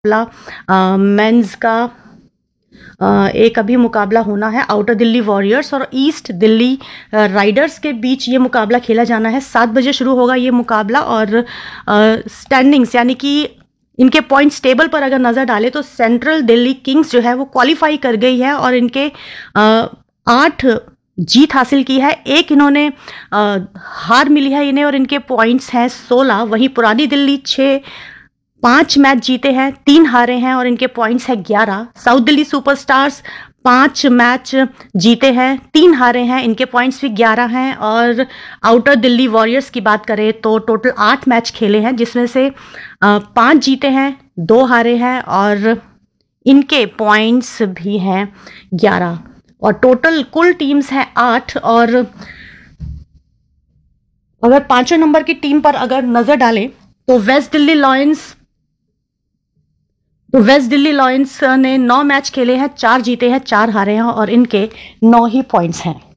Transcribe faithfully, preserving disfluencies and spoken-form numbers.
Mains का आ, एक अभी मुकाबला होना है आउटर दिल्ली वॉरियर्स और ईस्ट दिल्ली राइडर्स के बीच ये मुकाबला खेला जाना है। सात बजे शुरू होगा ये मुकाबला और स्टैंडिंग्स यानी कि इनके पॉइंट्स टेबल पर अगर नज़र डालें तो सेंट्रल दिल्ली किंग्स जो है वो क्वालिफाई कर गई है और इनके आ, आठ जीत हासिल की है, एक इन्होंने आ, हार मिली है इन्हें और इनके पॉइंट्स हैं सोलह। वहीं पुरानी दिल्ली छः पांच मैच जीते हैं, तीन हारे हैं और इनके पॉइंट्स है ग्यारह। साउथ दिल्ली सुपरस्टार्स पांच मैच जीते हैं, तीन हारे हैं, इनके पॉइंट्स भी ग्यारह हैं। और आउटर दिल्ली वॉरियर्स की बात करें तो टोटल आठ मैच खेले हैं जिसमें से पांच जीते हैं, दो हारे हैं और इनके पॉइंट्स भी हैं ग्यारह और टोटल कुल टीम्स हैं आठ। और अगर पांचवें नंबर की टीम पर अगर नजर डालें तो वेस्ट दिल्ली लॉयंस तो वेस्ट दिल्ली लॉयंस ने नौ मैच खेले हैं, चार जीते हैं, चार हारे हैं और इनके नौ ही पॉइंट्स हैं।